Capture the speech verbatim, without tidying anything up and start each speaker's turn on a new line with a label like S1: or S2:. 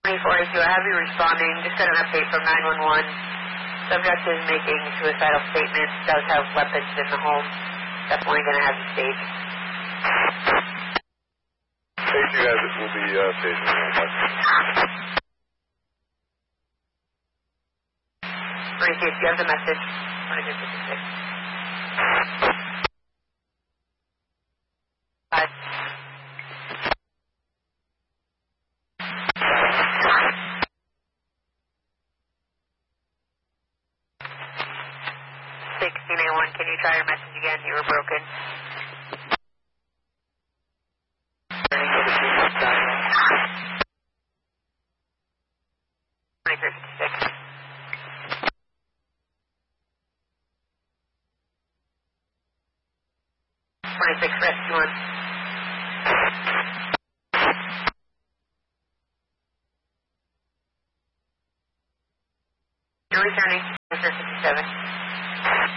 S1: twenty-four, I do. I have you responding. Just got an update from nine one one. Subject is making suicidal statements. Does have weapons in the home. Definitely going to have you staged.
S2: Thank you guys. It will be uh, staged.
S1: twenty-six, you have the message. twenty-six fifty-six. Five. sixteen A one, can you try your message again? You were broken. twenty-three fifty-six. twenty-six, rescue one. You're returning. twenty-three fifty-seven.